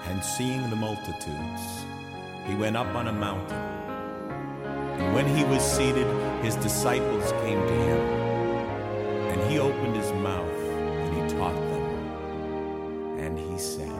And seeing the multitudes, he went up on a mountain. And when he was seated, his disciples came to him. And he opened his mouth, and he taught them. And he said,